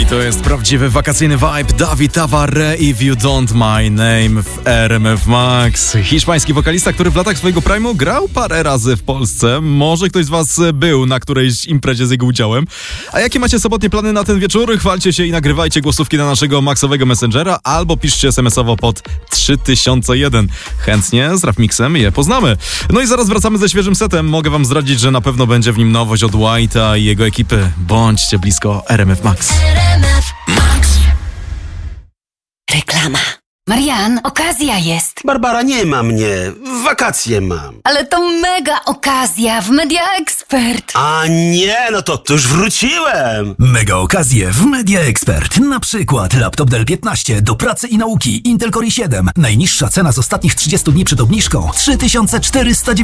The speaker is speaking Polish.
To jest prawdziwy wakacyjny vibe. Dawid Tavarre, If You Don't My Name w RMF Max. Hiszpański wokalista, który w latach swojego prime'u grał parę razy w Polsce. Może ktoś z was był na którejś imprezie z jego udziałem. A jakie macie sobotnie plany na ten wieczór? Chwalcie się i nagrywajcie głosówki na naszego maxowego messengera albo piszcie SMS-owo pod 3001. Chętnie z Rafmixem je poznamy. No i zaraz wracamy ze świeżym setem. Mogę wam zdradzić, że na pewno będzie w nim nowość od White'a i jego ekipy. Bądźcie blisko RMF Max. Reklama. Marian, okazja jest. Barbara, nie ma mnie. Wakacje mam. Ale to mega okazja w Media Expert. A nie, no to już wróciłem. Mega okazje w Media Expert. Na przykład laptop Dell 15 do pracy i nauki Intel Core i7. Najniższa cena z ostatnich 30 dni przed obniżką 3490